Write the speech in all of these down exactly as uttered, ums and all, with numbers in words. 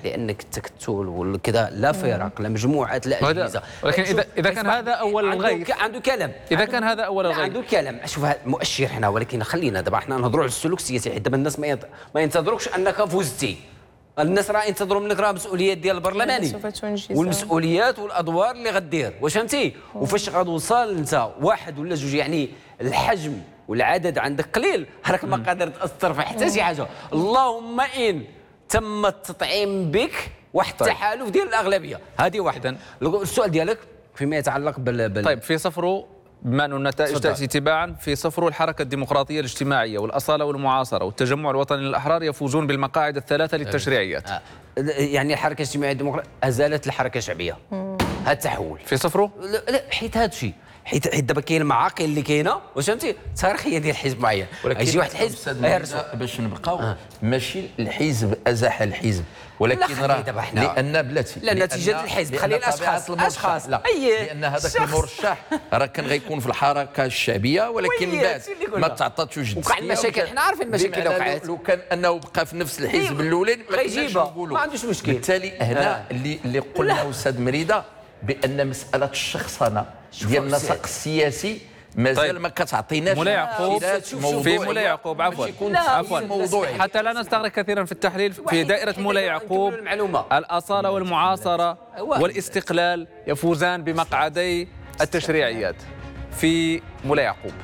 لانك تكتل وكذا لا فرق لا مجموعات لا اجهزه. ولكن اذا اذا كان هذا اول الغيث عنده كلام، اذا كان هذا اول الغيث عنده كلام. شوف هذا مؤشر هنا، ولكن خلينا دابا حنا نهضروا على السلوك السياسي، حيت دابا الناس ما ما ينتظروكش انك فزتي. الناس راه ينتظروا منك راه مسؤوليات ديال البرلماني والمسؤوليات والادوار اللي غدير، واش فهمتي؟ وفاش غتوصل انت واحد ولا جوج، يعني الحجم والعدد عندك قليل، راك ما قادر تاثر في حتى شي حاجه. اللهم ان تم التطعيم بك واحد التحالف ديال الاغلبيه، هذه واحده. السؤال ديالك فيما يتعلق بال, بال... طيب في صفره، بما أن النتائج تأتي تباعا، في صفره الحركة الديمقراطية الاجتماعية والأصالة والمعاصرة والتجمع الوطني للأحرار يفوزون بالمقاعد الثلاثة للتشريعيات. آه. يعني الحركة الاجتماعية الديمقراطية أزالت الحركة الشعبية. هذا التحول في صفره؟ لا, لا حيت هذا الشيء، حيت حيت دابا كاين المعاقل اللي كاينه، واش فهمتي؟ تاريخيه ديال حزب معين، يجي واحد الحزب باش نبقاو آه. ماشي الحزب ازاح الحزب، ولكن راه لان بلاتي لا نتيجه الحزب خلي الاشخاص الاشخاص لا أيه. لان هذاك المرشح راه كان غيكون في الحركه الشعبيه، ولكن من بعد ما تعطاتوش وقع المشاكل. حنا عارفين المشاكل اللي وقعت. لو كان انه بقى في نفس الحزب الاولاني ما كناش نقولوا، ما عندوش مشكل. بالتالي هنا آه. اللي اللي قلنا استاذ مريده بان مساله الشخصنه ديال النسق السياسي مازال طيب. ما كتعطيناش مولاي يعقوب في مولاي يعقوب عفوا عفوا حتى لا نستغرق كثيرا في التحليل. في دائرة مولاي يعقوب الأصالة والمعاصرة والاستقلال يفوزان بمقعدي التشريعيات. في مولاي يعقوب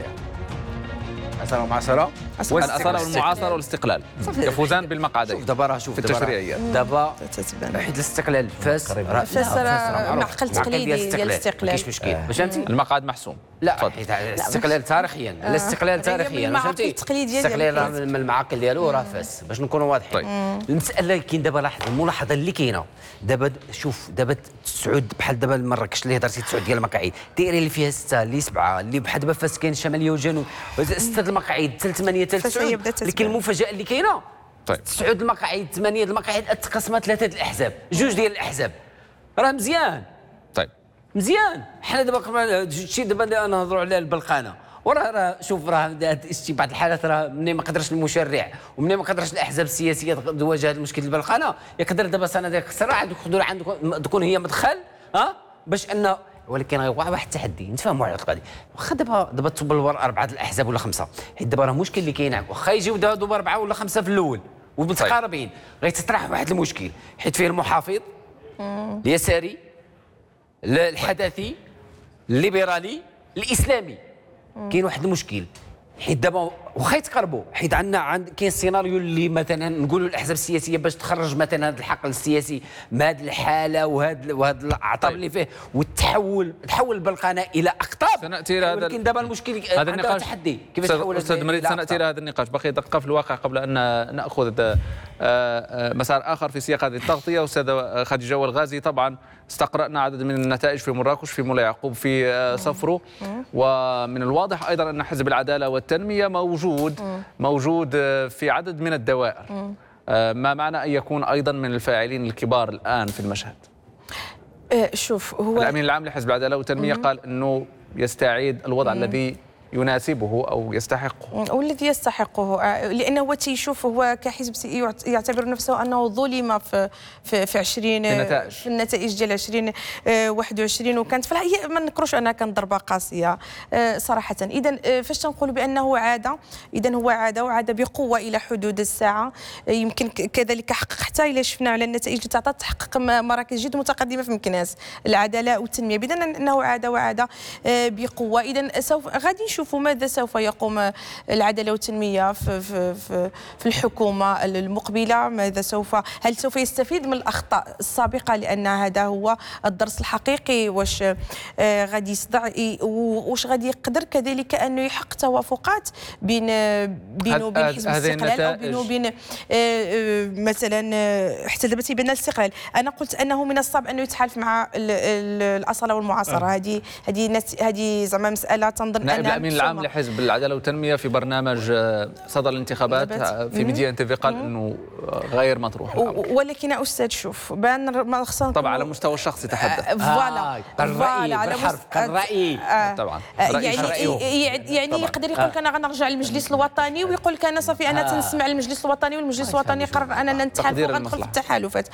الأصالة والمعاصرة والأصالة والمعاصرة والاستقلال يفوزان بالمقعدين. شوف دابا راه شوف في التشريعيات دابا حيت الاستقلال فاس فاس معقل تقليدي ديال الاستقلال ماشي مشكل، واش فهمتي؟ المقعد محسوم. لا حيت الاستقلال تاريخيا الاستقلال تاريخيا واش فهمتي؟ الاستقلال من المعاقل ديالو راه فاس، باش نكونوا واضحين. المسألة كاين دابا لاحظ الملاحظة اللي كاينة دابا. شوف دابا تسعود بحال دابا مراكش اللي هضرتي تسعود ديال المقاعد، الدائرة اللي فيها ستة اللي سبعة اللي بحال دابا فاس كاين الشمالية والجنوب ستة المقاعد حتى ثمانية حتى تسعود. لكن المفاجأة اللي كاينة طيب تسعود المقاعد ثمانية المقاعد تقسمها ثلاثة الأحزاب، جوج ديال الأحزاب راه مزيان. طيب مزيان. حنا دابا شي دابا نهضروا على البلقانه، وراه راه شوف راه شي بعض الحالات راه منين ما قدرش المشرع ومنين ما قدرش الاحزاب السياسيه تواجه هذا المشكل البلقانه، يقدر دابا سنه ديك الصراع عندكم تكون هي مدخل ها باش انه. ولكن غيوقع واحد التحدي نتفاهموا على القضيه. واخا دابا دابا تبلور اربعه الاحزاب ولا خمسه، حيت دابا راه المشكل اللي كاين واخا يجيو دابا اربعه ولا خمسه في الاول ومتقاربين، غيتطرح واحد المشكل حيت فيه المحافظ اليساري الحدثي الليبرالي الاسلامي. كاين واحد المشكل حيت دابا واخا يتقربوا، حيت عندنا عند كاين سيناريو اللي مثلا نقولوا الاحزاب السياسيه باش تخرج مثلا هذا الحقل السياسي من هذه الحاله وهذا وهذا الاعطاب اللي فيه وتحول تحول البلقانه الى اقطاب. سناتي لهذا ولكن دابا المشكل هذا النقاش تحدي كيفاش تحول. استاذ مريد سناتي لهذا النقاش. بقي دقه في الواقع قبل ان ناخذ مسار اخر في سياق هذه التغطيه. استاذه خديجه والغازي، طبعا استقرانا عدد من النتائج في مراكش، في مولاي يعقوب، في صفرو، ومن الواضح ايضا ان حزب العداله والتنميه موجود موجود في عدد من الدوائر. ما معنى ان يكون ايضا من الفاعلين الكبار الان في المشهد؟ شوف هو الامين العام لحزب العداله والتنميه قال انه يستعيد الوضع الذي يناسبه او يستحقه والذي يستحقه، لانه هو تيشوف هو كحزب يعتبر نفسه انه ظلم في في في عشرين في النتائج في النتائج ديال عشرين واحد وعشرين، وكانت في هي ما نكروش انها كانت ضربه قاسيه صراحه. اذا فاش تنقولوا بانه عاد، اذا هو عاد وعاد بقوه الى حدود الساعه. يمكن كذلك حقق حتى الى شفنا على النتائج اللي تعطات تحقق مراكز جد متقدمه في مكناس العداله والتنميه، بإذن انه عاد وعاد بقوه. اذا سوف غادي نشوف ماذا سوف يقوم العداله والتنميه في في في, في الحكومه المقبله. ماذا سوف هل سوف يستفيد من الاخطاء السابقه، لان هذا هو الدرس الحقيقي. واش آه غادي يصدع واش غادي يقدر كذلك انه يحقق توافقات بين بينه وبين حزب الاستقلال او بينه وبين آه آه مثلا حتى دابا تيبان الاستقلال. انا قلت انه من الصعب انه يتحالف مع الاصاله والمعاصره. هذه هذه هذه زعما مساله تنظن انها العام لحزب العداله والتنميه في برنامج صدى الانتخابات في ميديا تي في قال انه غير مطروح. ولكن يا استاذ شوف بان خصنا طبعا على المستوى الشخصي تحدث. فوالا فوالا على بالحرف الراي طبعا. يعني يعني يقدر يقول لك انا غنرجع للمجلس الوطني، ويقول لك انا صافي انا تنسمع المجلس الوطني والمجلس الوطني قرر اننا نتحالفوا وغندخل في التحالفات.